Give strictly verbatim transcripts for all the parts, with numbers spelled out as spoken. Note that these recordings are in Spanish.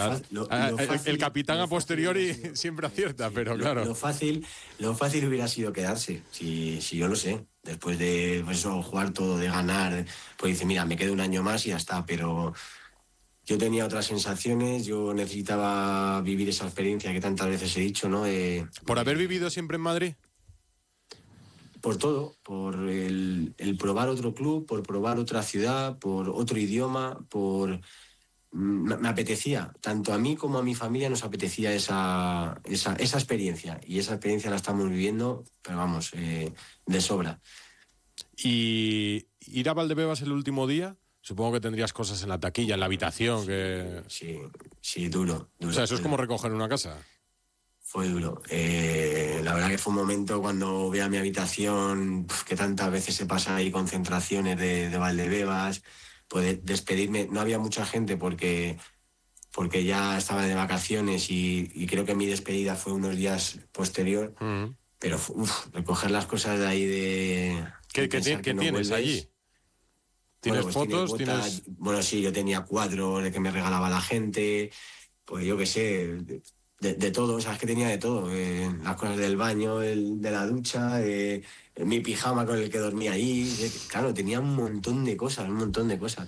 fácil, lo, lo el, fácil, el capitán a posteriori sido, siempre acierta, sí, pero lo, claro. Lo fácil, lo fácil hubiera sido quedarse, si, si yo lo sé. Después de pues eso, jugar todo, de ganar, pues dice, mira, me quedo un año más y ya está, pero yo tenía otras sensaciones, yo necesitaba vivir esa experiencia que tantas veces he dicho, ¿no? De, ¿Por haber de, vivido siempre en Madrid? Por todo, por el, el probar otro club, por probar otra ciudad, por otro idioma, por... Me, me apetecía, tanto a mí como a mi familia nos apetecía esa, esa, esa experiencia, y esa experiencia la estamos viviendo, pero vamos, eh, de sobra. ¿Y ir a Valdebebas el último día? Supongo que tendrías cosas en la taquilla, en la habitación, sí, que... Sí, sí, duro, duro. O sea, eso es duro. como recoger una casa. Fue duro. Eh, la verdad que fue un momento cuando vi a mi habitación, pf, que tantas veces se pasan ahí concentraciones de, de Valdebebas, pues despedirme. No había mucha gente porque, porque ya estaba de vacaciones y, y creo que mi despedida fue unos días posterior, Uh-huh. pero uf, recoger las cosas de ahí de... ¿Qué, de qué, pensar qué que no tienes vuelves. allí? Bueno, ¿Tienes pues tienes fotos? botas, ¿Tienes...? bueno, sí, yo tenía cuadros de que me regalaba la gente, pues yo qué sé, de, de, de todo, sabes que tenía de todo, eh, las cosas del baño, el, de la ducha, eh, mi pijama con el que dormía ahí, eh, claro, tenía un montón de cosas, un montón de cosas.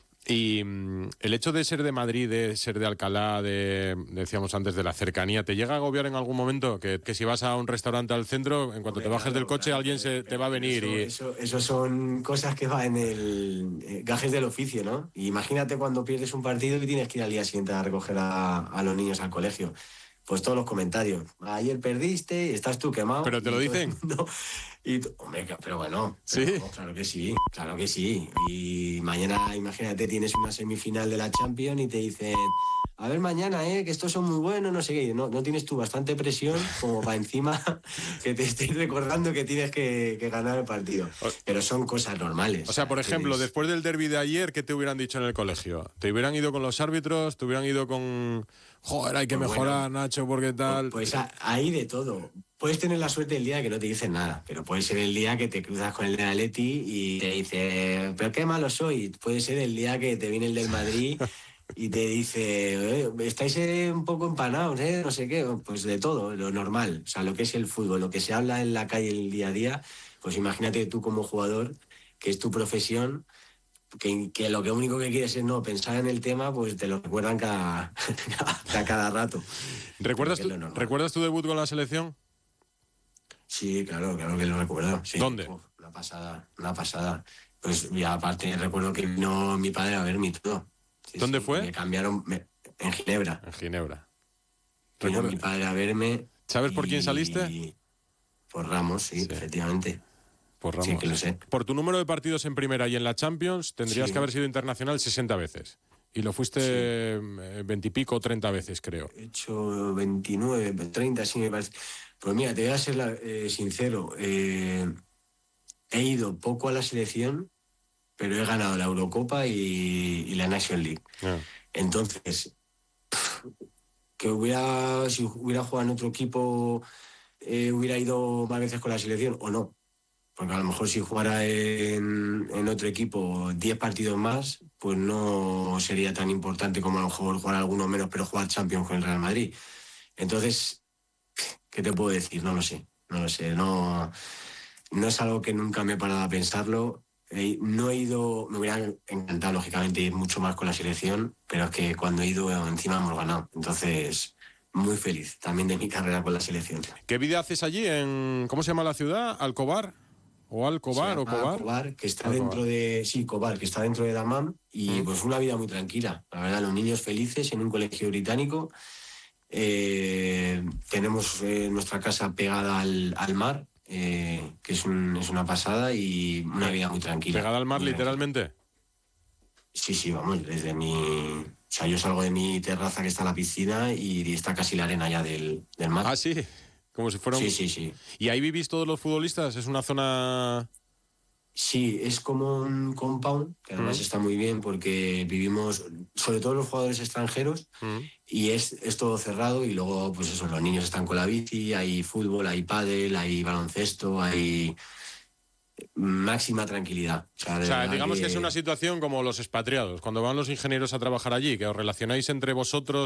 Y mm, el hecho de ser de Madrid, de ser de Alcalá, de, decíamos antes, de la cercanía, ¿te llega a agobiar en algún momento? Que, que si vas a un restaurante al centro, en cuanto Hombre, te bajes claro, del coche, claro, alguien pero, se, te pero, va a pero venir eso, y... eso, eso son cosas que van en el eh, gajes del oficio, ¿no? Y imagínate cuando pierdes un partido y tienes que ir al día siguiente a recoger a, a los niños al colegio. Pues todos los comentarios. Ayer perdiste, estás tú quemado ¿Pero te lo y todo el dicen? mundo. Y t- hombre, ca- pero bueno, Sí. pero vamos, claro que sí, claro que sí. Y mañana, imagínate, tienes una semifinal de la Champions y te dicen, a ver mañana, eh, que estos son muy buenos, no sé qué. No, no tienes tú bastante presión como para encima que te estéis recordando que tienes que, que ganar el partido. O, Pero son cosas normales. o sea, por ejemplo, Tienes... después del derbi de ayer, ¿qué te hubieran dicho en el colegio? ¿Te hubieran ido con los árbitros? ¿Te hubieran ido con... Joder, hay que Pues mejorar, bueno, Nacho, porque tal... pues a- hay de todo. Puedes tener la suerte el día que no te dicen nada, pero puede ser el día que te cruzas con el de Atleti y te dice, pero qué malo soy. Puede ser el día que te viene el del Madrid y te dice, "Eh, estáis eh, un poco empanados, ¿eh? No sé qué". Pues de todo, lo normal. O sea, lo que es el fútbol, lo que se habla en la calle el día a día, pues imagínate tú como jugador, que es tu profesión, que, que lo que único que quieres es no pensar en el tema, pues te lo recuerdan cada, cada, cada rato. Pero ¿Recuerdas que es tu, lo normal. ¿Recuerdas tu debut con la selección? Sí, claro, claro que lo recuerdo. Sí. ¿Dónde? Uf, una pasada, una pasada. Pues ya aparte recuerdo que vino mi padre a verme y todo. Sí, ¿Dónde sí, fue? me cambiaron me- en Ginebra. En Ginebra. Vino Recuerda- mi padre a verme. ¿Sabes por quién saliste? Y por Ramos, sí, Sí. efectivamente. Por Sí, que Ramos. lo sé. Por tu número de partidos en primera y en la Champions, tendrías Sí. que haber sido internacional sesenta veces. Y lo fuiste Sí. eh, veintipico o treinta veces, creo. He hecho veintinueve, treinta, sí me parece. Pues mira, te voy a ser la- eh, sincero. eh, he ido poco a la selección, pero he ganado la Eurocopa y, y la National League. Ah. Entonces, que hubiera, si hubiera jugado en otro equipo, eh, hubiera ido más veces con la selección o no. Porque a lo mejor si jugara en, en otro equipo diez partidos más, pues no sería tan importante como a lo mejor jugar alguno menos, pero jugar Champions con el Real Madrid. Entonces, ¿qué te puedo decir? No lo sé, no lo sé. No, no es algo que nunca me he parado a pensarlo. Eh, no he ido, me hubiera encantado, lógicamente, ir mucho más con la selección, pero es que cuando he ido, encima hemos ganado. Entonces, muy feliz también de mi carrera con la selección. ¿Qué vida haces allí en... ¿Cómo se llama la ciudad? ¿Alcobar? ¿O Se Alcobar o llama Cobar? Cobar, que está Alcobar. dentro de, sí, Cobar, que está dentro de Dammam, y ¿Mm? pues una vida muy tranquila. La verdad, los niños felices en un colegio británico. Eh, tenemos eh, nuestra casa pegada al, al mar, eh, que es, un, es una pasada, y una vida muy tranquila. ¿Pegada al mar, muy tranquila. literalmente? Sí, sí, vamos, desde mi... O sea, yo salgo de mi terraza que está la piscina y está casi la arena ya del, del mar. Ah, sí. Como si fuera un... Sí, sí, sí. ¿Y ahí vivís todos los futbolistas? ¿Es una zona...? Sí, es como un compound, que además Mm. está muy bien porque vivimos, sobre todo los jugadores extranjeros, Mm. y es, es todo cerrado y luego, pues eso, los niños están con la bici, hay fútbol, hay pádel, hay baloncesto, hay máxima tranquilidad. O sea, de O sea, verdad digamos que... que es una situación como los expatriados, cuando van los ingenieros a trabajar allí, que os relacionáis entre vosotros